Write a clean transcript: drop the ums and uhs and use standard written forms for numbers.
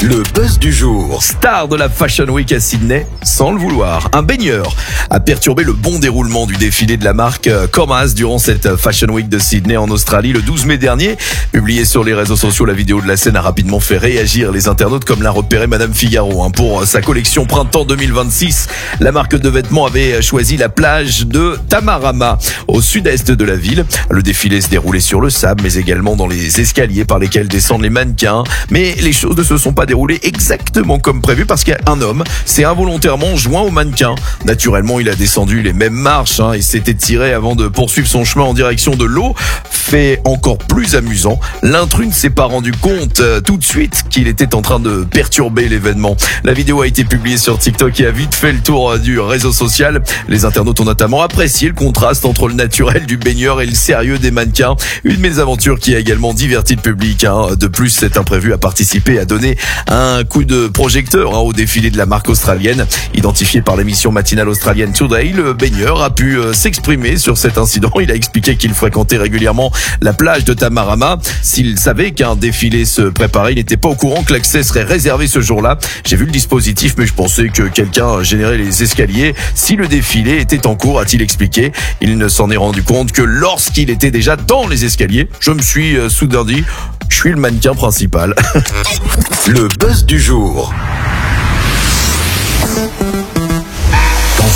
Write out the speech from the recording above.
Le buzz du jour. Star de la Fashion Week à Sydney, sans le vouloir. Un baigneur a perturbé le bon déroulement du défilé de la marque Comas durant cette Fashion Week de Sydney en Australie le 12 mai dernier. Publiée sur les réseaux sociaux, la vidéo de la scène a rapidement fait réagir les internautes, comme l'a repéré Madame Figaro. Pour sa collection printemps 2026, la marque de vêtements avait choisi la plage de Tamarama, au sud-est de la ville. Le défilé se déroulait sur le sable, mais également dans les escaliers par lesquels descendent les mannequins. Mais les choses ne se sont pas déroulé exactement comme prévu parce qu'un homme s'est involontairement joint au mannequin. Naturellement, il a descendu les mêmes marches et s'est étiré avant de poursuivre son chemin en direction de l'eau. Fait encore plus amusant, l'intrus ne s'est pas rendu compte tout de suite qu'il était en train de perturber l'événement. La vidéo a été publiée sur TikTok et a vite fait le tour du réseau social. Les internautes ont notamment apprécié le contraste entre le naturel du baigneur et le sérieux des mannequins. Une mésaventure qui a également diverti le public. De plus, cet imprévu a participé à donner un coup de projecteur au défilé de la marque australienne. Identifié par l'émission matinale australienne Today, le baigneur a pu s'exprimer sur cet incident. Il a expliqué qu'il fréquentait régulièrement la plage de Tamarama. S'il savait qu'un défilé se préparait, il n'était pas au courant que l'accès serait réservé ce jour-là. J'ai vu le dispositif, mais je pensais que quelqu'un générait les escaliers si le défilé était en cours, a-t-il expliqué. Il ne s'en est rendu compte que lorsqu'il était déjà dans les escaliers. Je me suis soudain dit, je suis le mannequin principal. Le buzz du jour.